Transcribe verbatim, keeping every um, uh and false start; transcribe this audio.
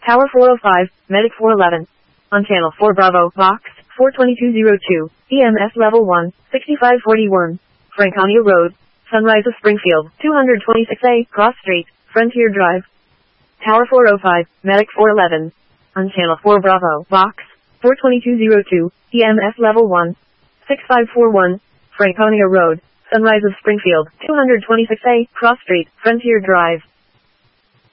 Tower four oh five, Medic four eleven. On Channel four Bravo, Box, four twenty-two oh two, E M S Level one, sixty-five forty-one. Franconia Road, Sunrise of Springfield, two twenty-six A, Cross Street, Frontier Drive. Tower four oh five, Medic four eleven. On Channel four Bravo, Box, four twenty-two oh two, E M S Level one, sixty-five forty-one. Franconia Road, Sunrise of Springfield, two twenty-six A, Cross Street, Frontier Drive.